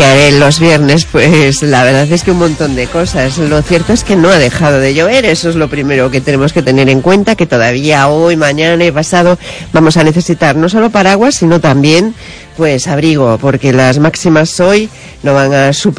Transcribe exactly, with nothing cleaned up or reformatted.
¿Qué haré los viernes? Pues la verdad es que un montón de cosas. Lo cierto es que no ha dejado de llover, eso es lo primero que tenemos que tener en cuenta, que todavía hoy, mañana y pasado vamos a necesitar no solo paraguas, sino también pues abrigo, porque las máximas hoy no van a superar